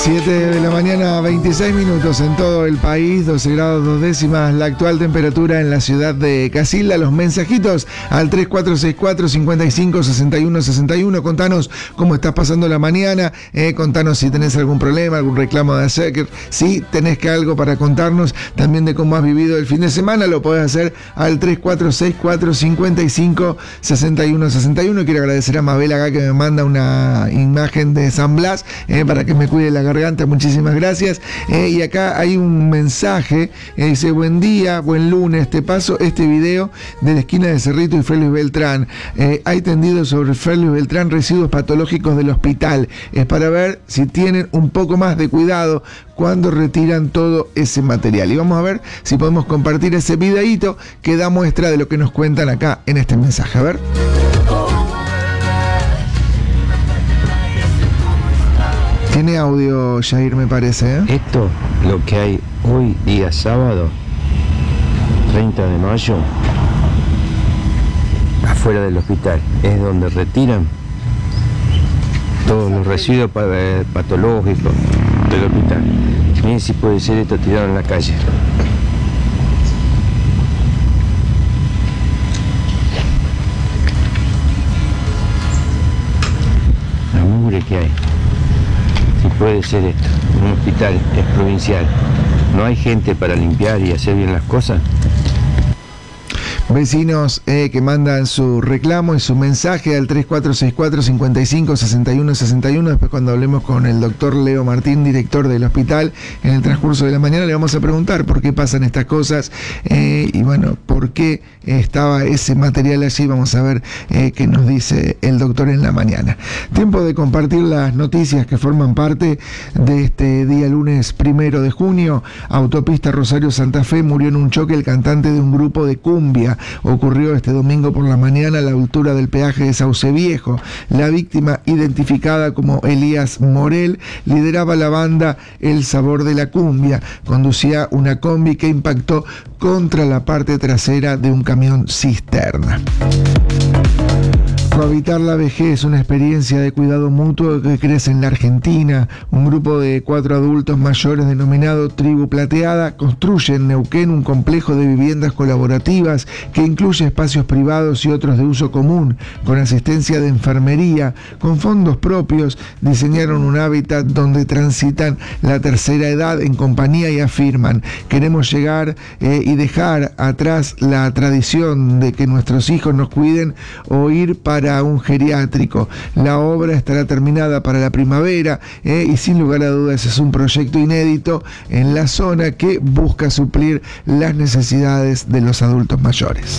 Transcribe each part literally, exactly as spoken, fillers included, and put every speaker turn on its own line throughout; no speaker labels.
siete de la mañana, veintiséis minutos en todo el país, doce grados dos décimas la actual temperatura en la ciudad de Casilda. Los mensajitos al tres cuatro seis cuatro, cinco cinco, seis uno seis uno. Contanos cómo estás pasando la mañana, eh, contanos si tenés algún problema, algún reclamo de hacer, si tenés que algo para contarnos, también de cómo has vivido el fin de semana, lo podés hacer al tres cuatro seis cuatro, cinco cinco, seis uno seis uno. Quiero agradecer a Mabel acá que me manda una imagen de San Blas eh, para que me cuide la garganta, muchísimas gracias. Eh, y acá hay un mensaje, eh, dice: buen día, buen lunes, te paso este video de la esquina de Cerrito y Félix Beltrán. Eh, hay tendido sobre Félix Beltrán residuos patológicos del hospital. Es para ver si tienen un poco más de cuidado cuando retiran todo ese material. Y vamos a ver si podemos compartir ese videíto que da muestra de lo que nos cuentan acá en este mensaje. A ver. Tiene audio, Jair, me parece, ¿eh?
Esto, lo que hay hoy, día sábado, treinta de mayo, afuera del hospital, es donde retiran todos los residuos patológicos del hospital. Miren si puede ser esto tirado en la calle. La mugre que hay. Si puede ser esto, un hospital es provincial, no hay gente para limpiar y hacer bien las cosas.
Vecinos eh, que mandan su reclamo y su mensaje al tres cuatro seis cuatro, cinco cinco, seis uno seis uno. Después, cuando hablemos con el doctor Leo Martín, director del hospital, en el transcurso de la mañana le vamos a preguntar por qué pasan estas cosas eh, y bueno, por qué estaba ese material allí. Vamos a ver eh, qué nos dice el doctor en la mañana. Tiempo de compartir las noticias que forman parte de este día lunes primero de junio. Autopista Rosario Santa Fe, murió en un choque el cantante de un grupo de cumbia. Ocurrió este domingo por la mañana a la altura del peaje de Sauce Viejo. La víctima, identificada como Elías Morel, lideraba la banda El Sabor de la Cumbia. Conducía una combi que impactó contra la parte trasera de un camión cisterna. Cohabitar la vejez, una experiencia de cuidado mutuo que crece en la Argentina. Un grupo de cuatro adultos mayores denominado Tribu Plateada construye en Neuquén un complejo de viviendas colaborativas que incluye espacios privados y otros de uso común. Con asistencia de enfermería, con fondos propios, diseñaron un hábitat donde transitan la tercera edad en compañía y afirman: queremos llegar eh, y dejar atrás la tradición de que nuestros hijos nos cuiden o ir para a un geriátrico. La obra estará terminada para la primavera eh, y sin lugar a dudas es un proyecto inédito en la zona que busca suplir las necesidades de los adultos mayores.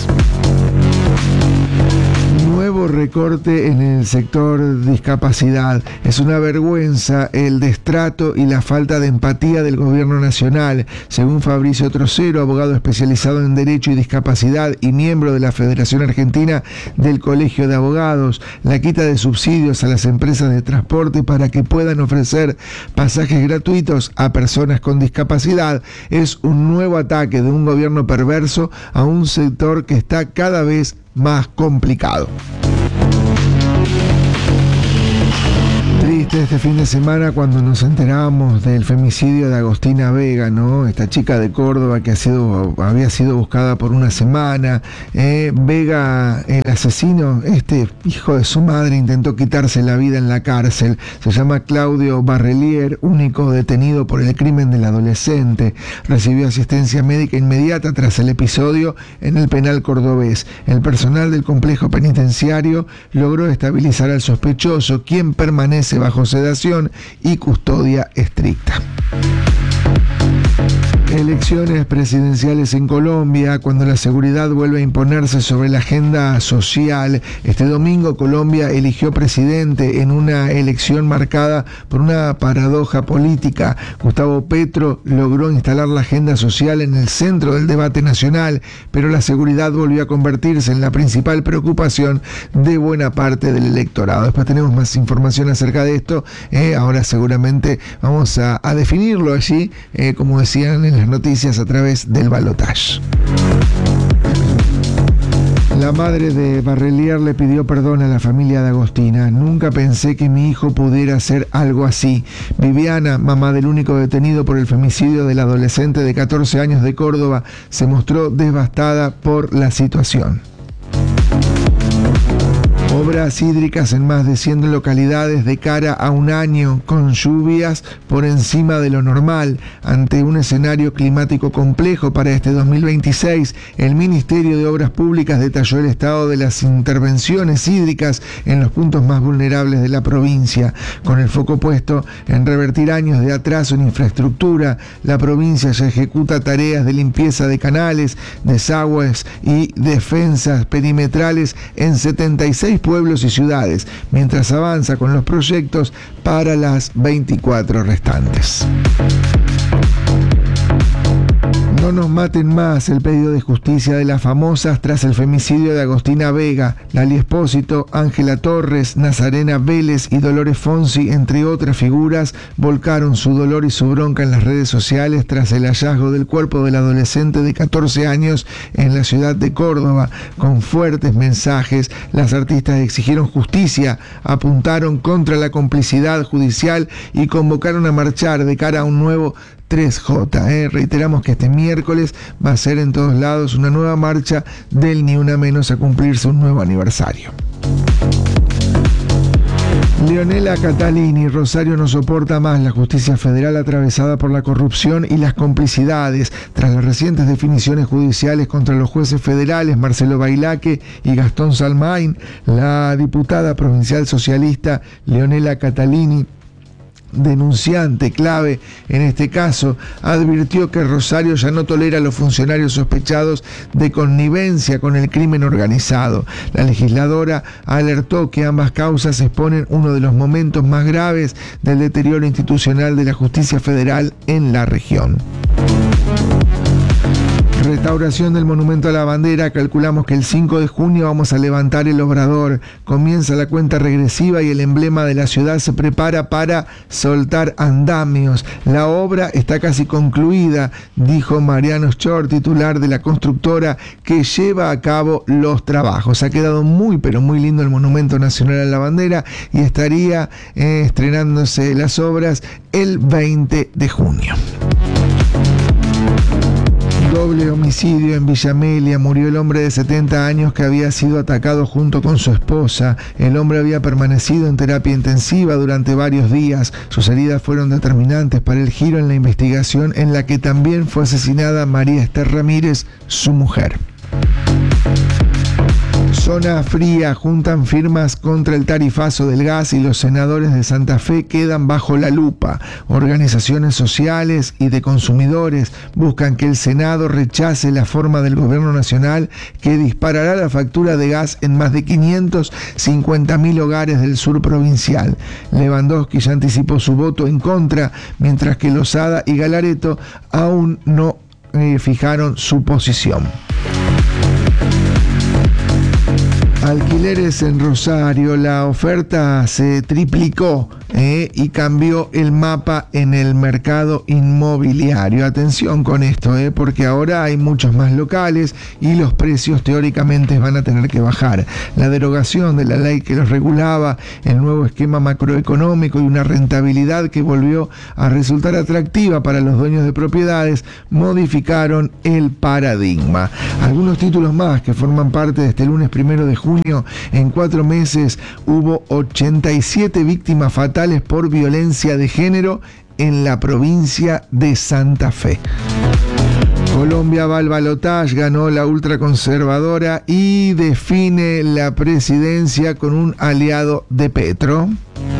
Nuevo recorte en el sector discapacidad. Es una vergüenza el destrato y la falta de empatía del gobierno nacional. Según Fabricio Trocero, abogado especializado en Derecho y Discapacidad y miembro de la Federación Argentina del Colegio de Abogados, la quita de subsidios a las empresas de transporte para que puedan ofrecer pasajes gratuitos a personas con discapacidad es un nuevo ataque de un gobierno perverso a un sector que está cada vez más complicado. Triste este fin de semana cuando nos enteramos del femicidio de Agostina Vega, ¿no? Esta chica de Córdoba que ha sido, había sido buscada por una semana. Eh, Vega, el asesino, este hijo de su madre, intentó quitarse la vida en la cárcel. Se llama Claudio Barrelier, único detenido por el crimen del adolescente. Recibió asistencia médica inmediata tras el episodio en el penal cordobés. El personal del complejo penitenciario logró estabilizar al sospechoso, quien permanece bajo sedación y custodia estricta. Elecciones presidenciales en Colombia, cuando la seguridad vuelve a imponerse sobre la agenda social. Este domingo Colombia eligió presidente en una elección marcada por una paradoja política. Gustavo Petro logró instalar la agenda social en el centro del debate nacional, pero la seguridad volvió a convertirse en la principal preocupación de buena parte del electorado. Después tenemos más información acerca de esto. Eh, ahora seguramente vamos a, a definirlo allí, eh, como decían en las noticias, a través del balotaje. La madre de Barrelier le pidió perdón a la familia de Agostina. Nunca pensé que mi hijo pudiera hacer algo así. Viviana, mamá del único detenido por el femicidio del adolescente de catorce años de Córdoba, se mostró devastada por la situación. Obras hídricas en más de cien localidades de cara a un año con lluvias por encima de lo normal. Ante un escenario climático complejo para este dos mil veintiséis, el Ministerio de Obras Públicas detalló el estado de las intervenciones hídricas en los puntos más vulnerables de la provincia. Con el foco puesto en revertir años de atraso en infraestructura, la provincia ya ejecuta tareas de limpieza de canales, desagües y defensas perimetrales en setenta y seis pueblos y ciudades, mientras avanza con los proyectos para las veinticuatro restantes. No nos maten más, el pedido de justicia de las famosas tras el femicidio de Agostina Vega, Lali Espósito, Ángela Torres, Nazarena Vélez y Dolores Fonsi, entre otras figuras, volcaron su dolor y su bronca en las redes sociales tras el hallazgo del cuerpo del adolescente de catorce años en la ciudad de Córdoba. Con fuertes mensajes, las artistas exigieron justicia, apuntaron contra la complicidad judicial y convocaron a marchar de cara a un nuevo tres J. Eh. Reiteramos que este miércoles va a ser en todos lados una nueva marcha del Ni Una Menos a cumplirse un nuevo aniversario. Leonela Catalini, Rosario no soporta más la justicia federal atravesada por la corrupción y las complicidades. Tras las recientes definiciones judiciales contra los jueces federales Marcelo Bailaque y Gastón Salmain, la diputada provincial socialista Leonela Catalini, denunciante clave en este caso, advirtió que Rosario ya no tolera a los funcionarios sospechados de connivencia con el crimen organizado. La legisladora alertó que ambas causas exponen uno de los momentos más graves del deterioro institucional de la justicia federal en la región. Restauración del Monumento a la Bandera. Calculamos que el cinco de junio vamos a levantar el obrador. Comienza la cuenta regresiva y el emblema de la ciudad se prepara para soltar andamios. La obra está casi concluida, dijo Mariano Schor, titular de la constructora que lleva a cabo los trabajos. Ha quedado muy pero muy lindo el Monumento Nacional a la Bandera y estaría eh, estrenándose las obras el veinte de junio. Doble homicidio en Villa Amelia. Murió el hombre de setenta años que había sido atacado junto con su esposa. El hombre había permanecido en terapia intensiva durante varios días. Sus heridas fueron determinantes para el giro en la investigación, en la que también fue asesinada María Esther Ramírez, su mujer. Zona fría, juntan firmas contra el tarifazo del gas y los senadores de Santa Fe quedan bajo la lupa. Organizaciones sociales y de consumidores buscan que el Senado rechace la forma del gobierno nacional que disparará la factura de gas en más de quinientos cincuenta mil hogares del sur provincial. Lewandowski ya anticipó su voto en contra, mientras que Lozada y Galaretto aún no eh, fijaron su posición. Alquileres en Rosario, la oferta se triplicó eh, y cambió el mapa en el mercado inmobiliario. Atención con esto, eh, porque ahora hay muchos más locales y los precios teóricamente van a tener que bajar. La derogación de la ley que los regulaba, el nuevo esquema macroeconómico y una rentabilidad que volvió a resultar atractiva para los dueños de propiedades modificaron el paradigma. Algunos títulos más que forman parte de este lunes primero de junio. En cuatro meses hubo ochenta y siete víctimas fatales por violencia de género en la provincia de Santa Fe. Colombia va al balotaje, ganó la ultraconservadora y define la presidencia con un aliado de Petro.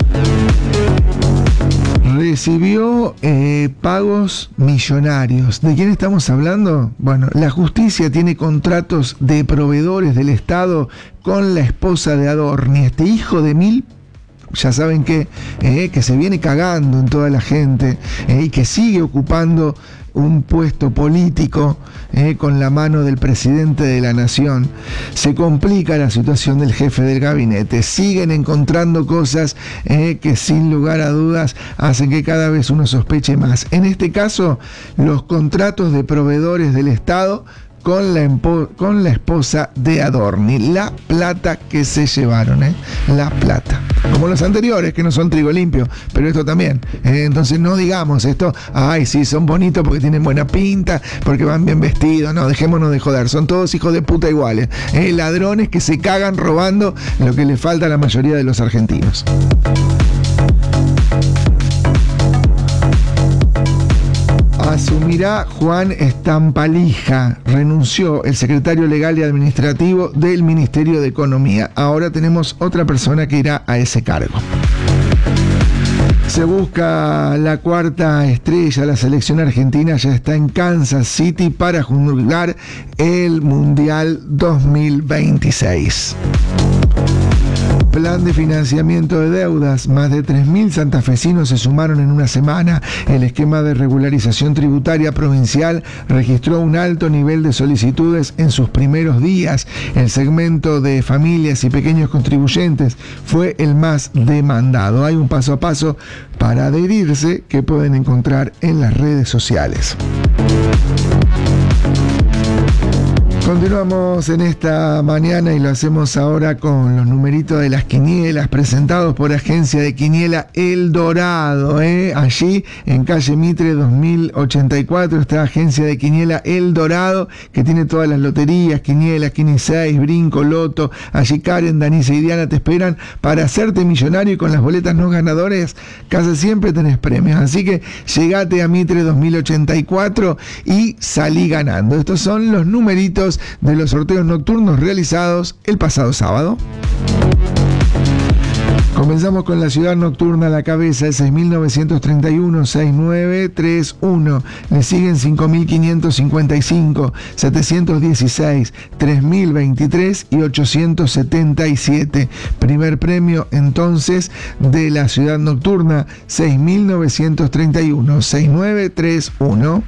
Recibió eh, pagos millonarios. ¿De quién estamos hablando? Bueno, la justicia tiene contratos de proveedores del Estado con la esposa de Adorni, este hijo de mil, ya saben que, eh, que se viene cagando en toda la gente eh, y que sigue ocupando un puesto político eh, con la mano del presidente de la nación. Se complica la situación del jefe del gabinete. Siguen encontrando cosas eh, que sin lugar a dudas hacen que cada vez uno sospeche más. En este caso, los contratos de proveedores del Estado con la, empo- con la esposa de Adorni. La plata que se llevaron, ¿eh? La plata. Como los anteriores, que no son trigo limpio, pero esto también. ¿eh? Entonces no digamos esto, ay, sí, son bonitos porque tienen buena pinta, porque van bien vestidos. No, dejémonos de joder. Son todos hijos de puta iguales. ¿eh? Ladrones que se cagan robando lo que le falta a la mayoría de los argentinos. Asumirá Juan Estampalija. Renunció el secretario legal y administrativo del Ministerio de Economía. Ahora tenemos otra persona que irá a ese cargo. Se busca la cuarta estrella. La selección argentina ya está en Kansas City para jugar el Mundial dos mil veintiséis. Plan de financiamiento de deudas. Más de tres mil santafesinos se sumaron en una semana. El esquema de regularización tributaria provincial registró un alto nivel de solicitudes en sus primeros días. El segmento de familias y pequeños contribuyentes fue el más demandado. Hay un paso a paso para adherirse que pueden encontrar en las redes sociales. Continuamos en esta mañana y lo hacemos ahora con los numeritos de las quinielas presentados por Agencia de Quiniela El Dorado. ¿eh? Allí en calle Mitre dos mil ochenta y cuatro está Agencia de Quiniela El Dorado, que tiene todas las loterías, quinielas, Quini seis, Brinco, Loto. Allí Karen, Danisa y Diana te esperan para hacerte millonario, y con las boletas no ganadores casi siempre tenés premios. Así que llegate a Mitre dos mil ochenta y cuatro y salí ganando. Estos son los numeritos de los sorteos nocturnos realizados el pasado sábado. Comenzamos con la ciudad nocturna a la cabeza, el seis mil novecientos treinta y uno, seis mil novecientos treinta y uno. Le siguen cinco mil quinientos cincuenta y cinco, setecientos dieciséis, tres mil veintitrés y ochocientos setenta y siete. Primer premio entonces de la ciudad nocturna, seis mil novecientos treinta y uno, seis mil novecientos treinta y uno.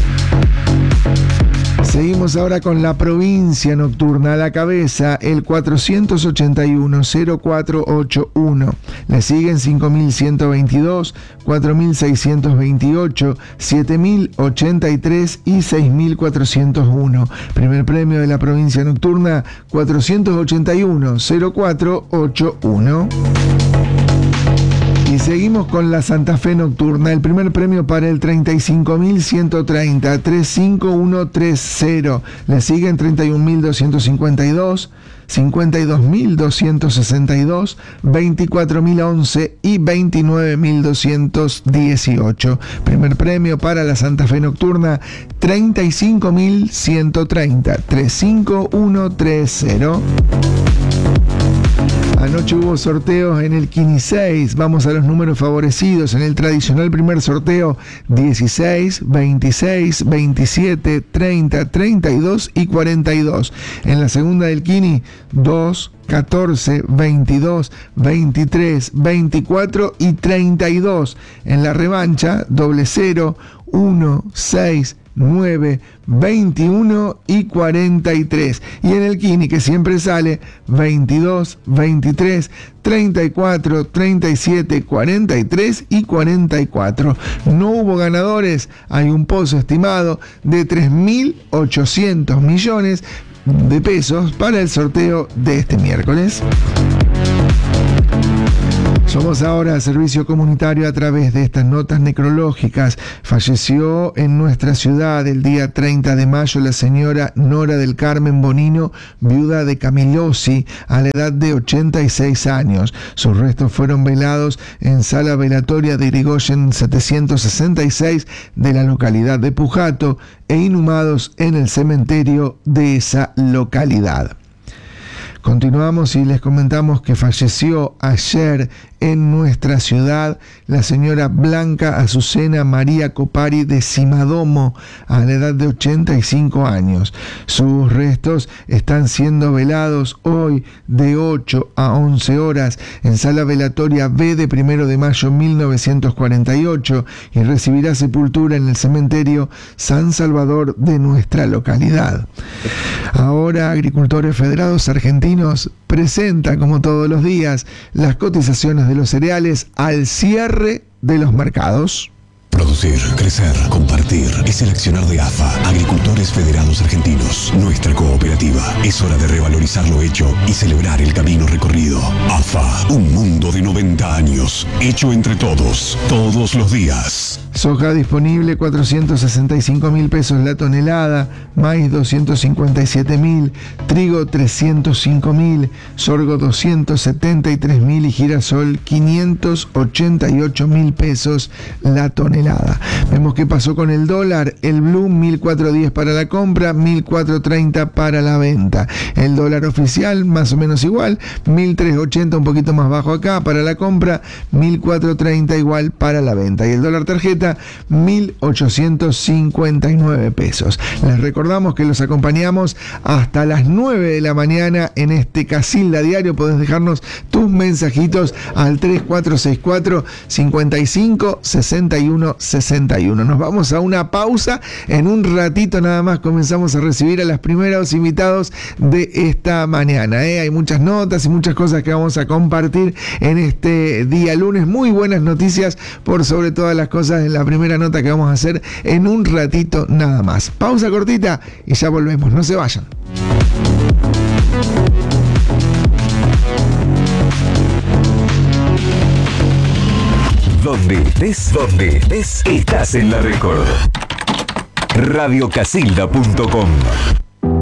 Seguimos ahora con la provincia nocturna a la cabeza, el cuatrocientos ochenta y uno, cero cuatro ocho uno. Le siguen cinco mil ciento veintidós, cuatro mil seiscientos veintiocho, siete mil ochenta y tres y seis mil cuatrocientos uno. Primer premio de la provincia nocturna, cuatrocientos ochenta y uno, cero cuatro ocho uno. Y seguimos con la Santa Fe nocturna. El primer premio para el treinta y cinco mil ciento treinta, tres cinco uno tres cero. Le siguen treinta y un mil doscientos cincuenta y dos, cincuenta y dos mil doscientos sesenta y dos, veinticuatro mil once y veintinueve mil doscientos dieciocho. Primer premio para la Santa Fe nocturna, treinta y cinco mil ciento treinta, tres cinco uno tres cero. Anoche hubo sorteos en el Quini seis. Vamos a los números favorecidos. En el tradicional primer sorteo, dieciséis, veintiséis, veintisiete, treinta, treinta y dos y cuarenta y dos. En la segunda del Quini, dos, catorce, veintidós, veintitrés, veinticuatro y treinta y dos. En la revancha, doble cero, uno, seis, nueve, veintiuno y cuarenta y tres. Y en el Quini, que siempre sale, veintidós, veintitrés, treinta y cuatro, treinta y siete, cuarenta y tres y cuarenta y cuatro. No hubo ganadores. Hay un pozo estimado de tres mil ochocientos millones de pesos para el sorteo de este miércoles. Somos ahora servicio comunitario a través de estas notas necrológicas. Falleció en nuestra ciudad el día treinta de mayo la señora Nora del Carmen Bonino, viuda de Camillosi, a la edad de ochenta y seis años. Sus restos fueron velados en sala velatoria de Irigoyen setecientos sesenta y seis de la localidad de Pujato e inhumados en el cementerio de esa localidad. Continuamos y les comentamos que falleció ayer en nuestra ciudad la señora Blanca Azucena María Copari de Cimadomo, a la edad de ochenta y cinco años. Sus restos están siendo velados hoy de ocho a once horas en sala velatoria B de primero de mayo mil novecientos cuarenta y ocho y recibirá sepultura en el cementerio San Salvador de nuestra localidad. Ahora, Agricultores Federados Argentinos presenta, como todos los días, las cotizaciones de los cereales al cierre de los mercados.
Producir, crecer, compartir. Es el accionar de A F A, Agricultores Federados Argentinos. Nuestra cooperativa. Es hora de revalorizar lo hecho y celebrar el camino recorrido. A F A, un mundo de noventa años. Hecho entre todos, todos los días.
Soja disponible cuatrocientos sesenta y cinco mil pesos la tonelada, maíz doscientos cincuenta y siete mil, trigo trescientos cinco mil, sorgo doscientos setenta y tres mil y girasol quinientos ochenta y ocho mil pesos la tonelada. Vemos qué pasó con el dólar, el blue mil cuatrocientos diez para la compra, mil cuatrocientos treinta para la venta. El dólar oficial más o menos igual, mil trescientos ochenta un poquito más bajo acá para la compra, mil cuatrocientos treinta igual para la venta. Y el dólar tarjeta mil ochocientos cincuenta y nueve pesos. Les recordamos que los acompañamos hasta las nueve de la mañana en este Casilda Diario. Podés dejarnos tus mensajitos al tres cuatro seis cuatro, cinco cinco, seis uno seis uno. Nos vamos a una pausa. En un ratito nada más comenzamos a recibir a los primeros invitados de esta mañana. ¿eh? Hay muchas notas y muchas cosas que vamos a compartir en este día lunes. Muy buenas noticias por sobre todas las cosas en la primera nota que vamos a hacer en un ratito nada más. Pausa cortita y ya volvemos. No se vayan.
Donde estés, donde estés, estás en la Record. radio casilda punto com